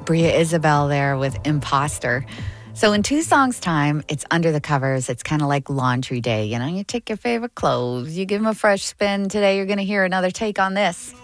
Bria Isabel there with Imposter. So in 2 songs' time, it's Under the Covers. It's kind of like laundry day. You know, you take your favorite clothes, you give them a fresh spin. Today you're going to hear another take on this.